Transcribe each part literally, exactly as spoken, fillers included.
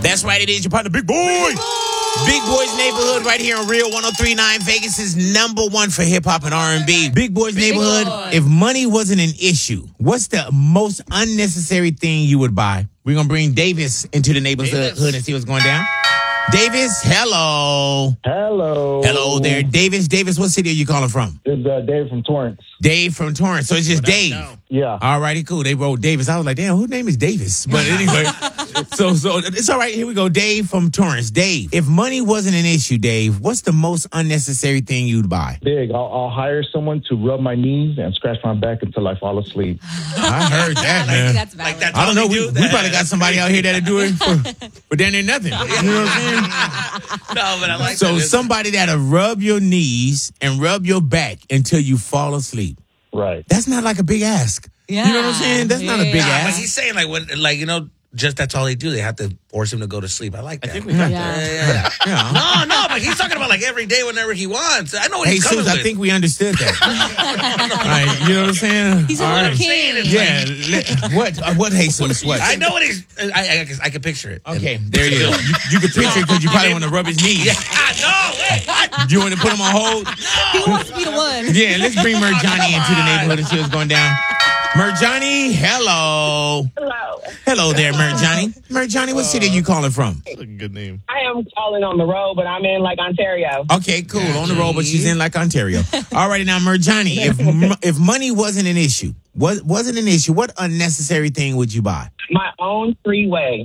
That's right, it is your partner, Big Boy. Big, Boy. Big Boy's Neighborhood right here on Real one oh three point nine, Vegas' number one for hip-hop and R and B. Big Boy's Big Neighborhood, Boy. If money wasn't an issue, what's the most unnecessary thing you would buy? We're going to bring Davis into the neighborhood Davis. and see what's going down. Davis, hello. Hello. Hello there. Davis, Davis, what city are you calling from? It's uh, Dave from Torrance. Dave from Torrance. So it's just Dave. Yeah. All righty, cool. They wrote Davis. I was like, damn, whose name is Davis? But anyway, so so it's all right. Here we go. Dave from Torrance. Dave, if money wasn't an issue, Dave, what's the most unnecessary thing you'd buy? Big. I'll, I'll hire someone to rub my knees and scratch my back until I fall asleep. I heard that, man. That's valid. Like I don't know. We, we probably got somebody out here that'll do it for, for damn near nothing. You know what I'm saying? No, but I like so that. somebody that'll rub your knees and rub your back until you fall asleep. Right. That's not like a big ask. Yeah. You know what I'm saying? That's not a big Yeah. Nah, but ask. he's saying like when, like you know, just that's all they do. They have to force him to go to sleep. I like that. I think we got Yeah. that. Yeah, yeah, Yeah. yeah. No, no, but he's talking about like every day, whenever he wants. I know what Hey, he's coming Sus, I with. think we understood that. All right, you know what I'm saying? He's a All little right. king. Yeah. let- what? Uh, what? Jesus? What? I know what he's. I, I, I can picture it. Okay, there you go. You, you can picture it because you probably want to rub his knees. Yeah. No, wait. What? Do you want to put him on hold? He wants to be the one. Yeah, let's bring Merjani into the neighborhood and see what's going down. Merjani, hello. Hello. Hello there, Merjani. Merjani, what city are you calling from? That's a good name. I am calling on the road, but I'm in like Ontario. Okay, cool. On the road, but she's in like Ontario. All right, now, Merjani, if m- if money wasn't an issue, was wasn't an issue, what unnecessary thing would you buy? My own freeway.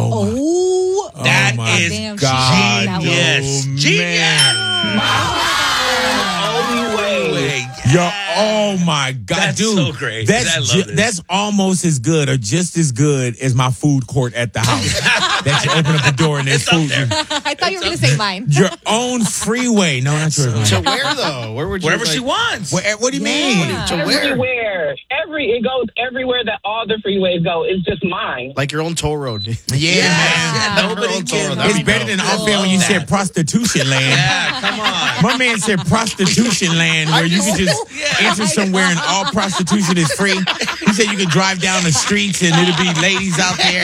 Oh, Oh, That my is damn God, genius. no, Genius. man. Only way. Wait. Yo, oh my God, That's dude, so great. That's I love ju- this. that's almost as good or just as good as my food court at the house. That you open up the door and there's It's up food. there. I thought you were going to say mine. Your own freeway. No, not yours. To where though? Where would you Wherever like, she wants. What, what do you mean? Yeah. To where? Everywhere. Every it goes everywhere that all the freeways go. It's just mine. Like your own toll road. Yeah, Yeah, man. nobody Your own toll can. road. That'd It's be better dope. than off there when you said prostitution land. Yeah, come on. My man said prostitution land where you can just Yeah. enter somewhere and all prostitution is free. He said you can drive down the streets and it'll be ladies out there.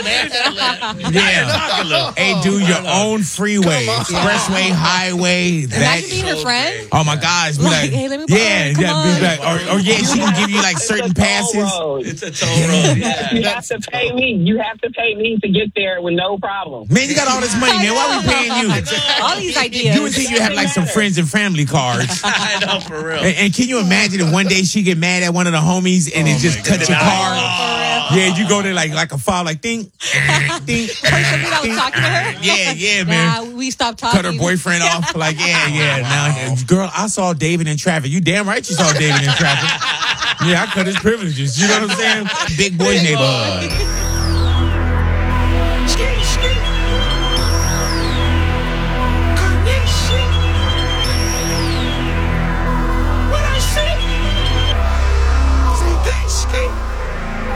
Yeah. Hey, dude, your own freeway, expressway, highway. Imagine That. being her friend. Oh my gosh. Be Like, like, hey, let me borrow yeah, it, come yeah, on. be like, or, or yeah, she can give you like certain It's a toll passes. road. It's a toll road. Yeah. You have to pay me. You have to pay me to get there with no problem. Man, you got all this money, man. Why we paying you? All these ideas. You would think you have like some friends and family cards. I know, for real. And, and can you imagine if one day she get mad at one of the homies and it just cut your car? Yeah, you go there like like a file, like ding, ding. Something I was talking to her. Yeah, yeah, man. Nah, we stopped talking. Cut her boyfriend off. Like, yeah, yeah. Now, girl, I saw David in traffic. You damn right you saw David in traffic. Yeah, I cut his privileges. You know what I'm saying? Big boy neighborhood.